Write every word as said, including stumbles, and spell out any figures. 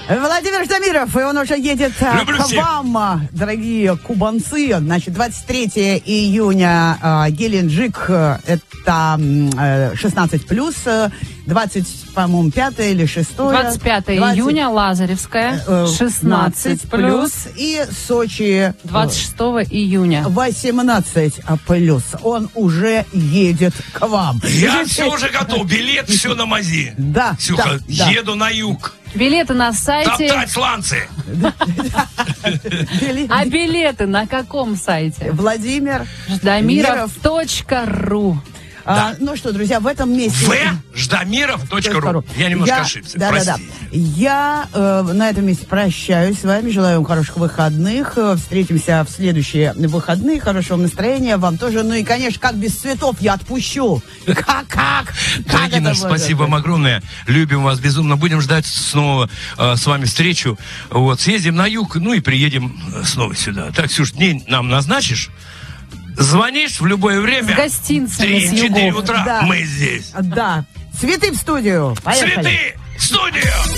Владимир Ждамиров, и он уже едет Люблю к всех. вам, дорогие кубанцы. Значит, двадцать третьего июня э, Геленджик, э, это э, шестнадцать плюс, двадцать, по-моему, пятое или шестое. двадцать пятого июня Лазаревская, шестнадцать плюс. И Сочи двадцать шестого июня. восемнадцать плюс. Он уже едет к вам. Я все уже готов. Билет, все на мази. Да, Сюха, да, да. еду на юг. Билеты на сайте. Топтать сланцы. А билеты на каком сайте? Владимир Ждамиров точка ру. А, ну что, друзья, в этом месте... в ждамиров точка ру. Я немножко Я- ошибся, да, да, да. прости. Я э, на этом месте прощаюсь с вами, желаю вам хороших выходных. Э, Встретимся в следующие выходные. Хорошего настроения вам тоже. Ну и, конечно, как без цветов я отпущу. Как, как? Как Дорогие это наши, может спасибо быть? вам огромное. Любим вас безумно. Будем ждать снова э, с вами встречу. Вот, съездим на юг, ну и приедем э, снова сюда. Так, Ксюш, день нам назначишь? Звонишь в любое время. С гостинцами, с три-четыре югов. утра Да. мы здесь. Да. Цветы в студию. Поехали. Цветы в студию!